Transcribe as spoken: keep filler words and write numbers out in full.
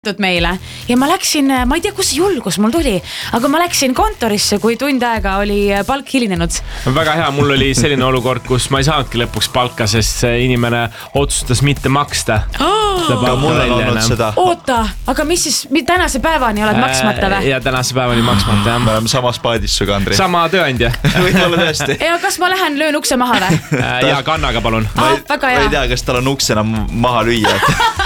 meile ja ma läksin, ma ei tea, kus julgus mul tuli, aga ma läksin kontorisse, kui tund aega oli palk hilinenud. Väga hea, mul oli selline olukord, kus ma ei saanudki lõpuks palka, sest see inimene otsustas mitte maksta. Ka mul on olnud seda. Oota, aga mis siis, tänase päevani oled maksmata või? Ja tänase päevani maksmata, jah. Me oleme samas paadis suga, Andri. Sama tööandja. Võid olla tõesti. Ja kas ma lähen löön ukse maha või? Ja kannaga palun. Ah, väga hea. Ma ei tea, kas tal on uks enam maha lüüa.